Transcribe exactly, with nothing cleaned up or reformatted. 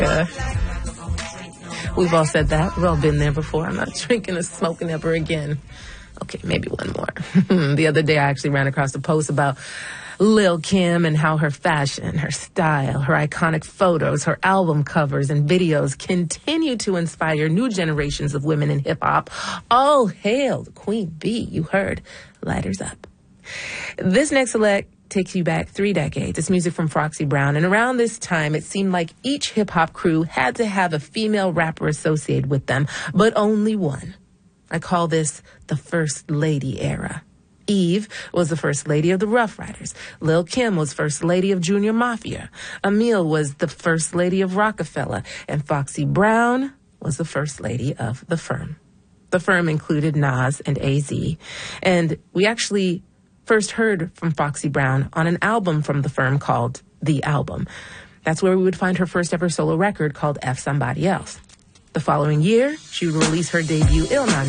Uh, we've all said that. We've all been there before. I'm not drinking or smoking ever again. Okay, maybe one more. The other day, I actually ran across a post about Lil' Kim and how her fashion, her style, her iconic photos, her album covers and videos continue to inspire new generations of women in hip-hop. All hail the Queen Bee, you heard. Lighters up. This next select takes you back three decades. It's music from Foxy Brown. And around this time, it seemed like each hip-hop crew had to have a female rapper associated with them, but only one. I call this the First Lady era. Eve was the First Lady of the Rough Riders. Lil' Kim was First Lady of Junior Mafia. Emile was the First Lady of Rockefeller. And Foxy Brown was the First Lady of The Firm. The Firm included Nas and A Z. And we actually first heard from Foxy Brown on an album from The Firm called The Album. That's where we would find her first ever solo record called F Somebody Else. The following year, she would release her debut Ill Na